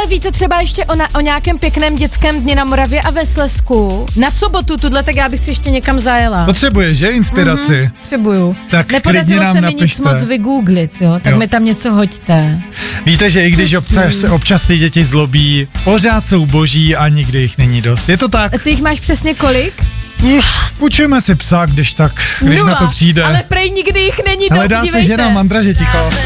Ale víte třeba ještě o nějakém pěkném dětském dni na Moravě a ve Slezsku. Na sobotu tuhle, tak já bych si ještě někam zajela. Potřebuješ, že? Inspiraci. Potřebuju. Tak nepodařilo se mi napište. nic moc vygooglit, jo? Tak mi tam něco hoďte. Víte, že i když občas ty děti zlobí, pořád jsou boží a nikdy jich není dost. Je to tak? A ty jich máš přesně kolik? Půjčujeme si psa, když na to přijde. Ale prej nikdy jich není dost, ale dá dívejte. se žena, mandraže ticho.